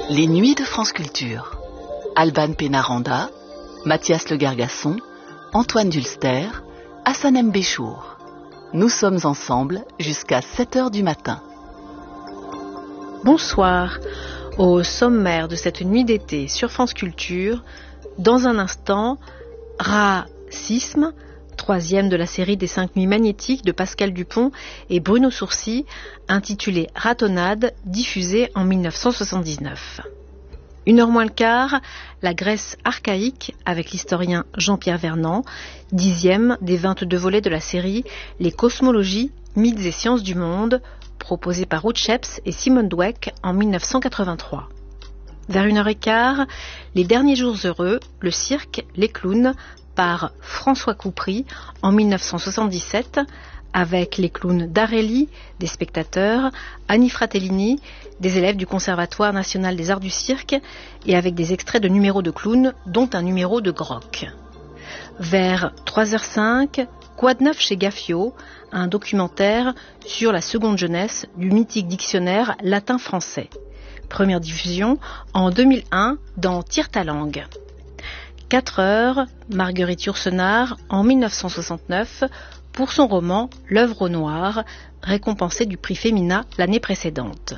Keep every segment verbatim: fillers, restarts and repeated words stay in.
Les Nuits de France Culture. Alban Pénaranda, Mathias Le Gargasson, Antoine Dulster, Hassan M. Béchour. Nous sommes ensemble jusqu'à sept heures du matin. Bonsoir. Au sommaire de cette nuit d'été sur France Culture, dans un instant, Racisme, troisième de la série des cinq nuits magnétiques de Pascal Dupont et Bruno Sourcy, intitulée Ratonnade, diffusée en mille neuf cent soixante-dix-neuf. Une heure moins le quart, la Grèce archaïque avec l'historien Jean-Pierre Vernant, dixième des vingt-deux volets de la série Les cosmologies, mythes et sciences du monde, proposé par Ruth Sheps et Simone Dweck en mille neuf cent quatre-vingt-trois. Vers une heure et quart, Les derniers jours heureux, le cirque, les clowns, par François Coupry en mille neuf cent soixante-dix-sept, avec les clowns d'Arelli, des spectateurs, Annie Fratellini, des élèves du Conservatoire national des arts du cirque, et avec des extraits de numéros de clowns, dont un numéro de Grock. Vers trois heures cinq, Quoi de neuf chez Gaffio, un documentaire sur la seconde jeunesse du mythique dictionnaire latin-français. Première diffusion en deux mille un dans Tire ta langue. quatre heures, Marguerite Yourcenar en mille neuf cent soixante-neuf pour son roman L'œuvre au noir, récompensé du prix Femina l'année précédente.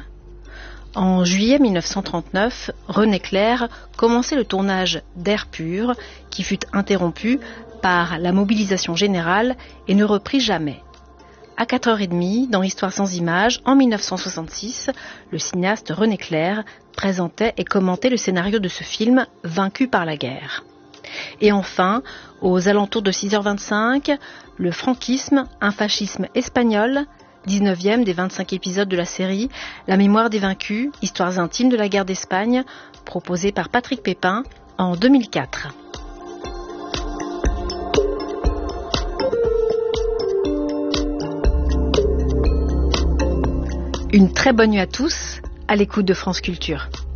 En juillet mille neuf cent trente-neuf, René Clair commençait le tournage d'Air pur, qui fut interrompu par la mobilisation générale et ne reprit jamais. À quatre heures trente, dans Histoire sans images, en mille neuf cent soixante-six, le cinéaste René Clair présentait et commentait le scénario de ce film Vaincu par la guerre. Et enfin, aux alentours de six heures vingt-cinq, le franquisme, un fascisme espagnol, dix-neuvième des vingt-cinq épisodes de la série La mémoire des vaincus, histoires intimes de la guerre d'Espagne, proposé par Patrick Pépin en deux mille quatre. Une très bonne nuit à tous, à l'écoute de France Culture.